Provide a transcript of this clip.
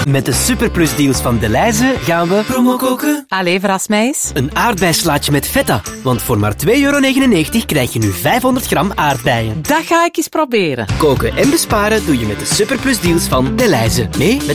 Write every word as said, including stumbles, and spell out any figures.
Met de Superplus deals van Delhaize gaan we promo koken. Allee, verras mij eens. Een aardbeislaatje met feta. Want voor maar twee euro negenennegentig krijg je nu vijfhonderd gram aardbeien. Dat ga ik eens proberen. Koken en besparen doe je met de Superplus deals van Delhaize. Mee met